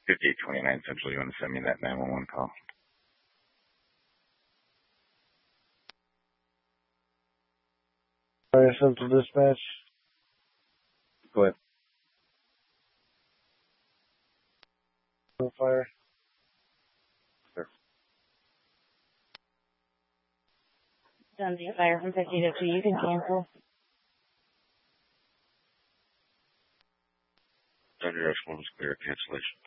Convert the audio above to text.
5829 Central, you want to send me that 911 call? Fire Central Dispatch. Go ahead. No fire. Sure. Done the fire from 50 to 2. You can cancel. Thunder F1 is clear cancellation.